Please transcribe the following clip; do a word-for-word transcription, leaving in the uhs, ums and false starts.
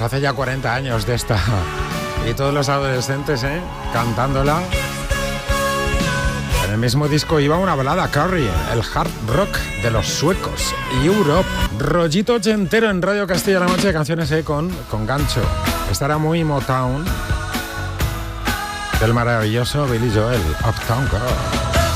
Pues hace ya cuarenta años de esta. Y todos los adolescentes, ¿eh? Cantándola. En el mismo disco iba una balada, Carrie, el hard rock de los suecos. Europe, rollito ochentero en Radio Castilla-La Mancha de canciones, ¿eh? Con, con gancho. Esta era muy Motown. Del maravilloso Billy Joel, Uptown Girl.